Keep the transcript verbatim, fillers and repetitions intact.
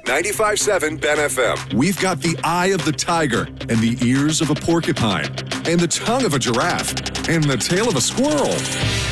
ninety-five point seven Ben F M. We've got the eye of the tiger and the ears of a porcupine and the tongue of a giraffe and the tail of a squirrel.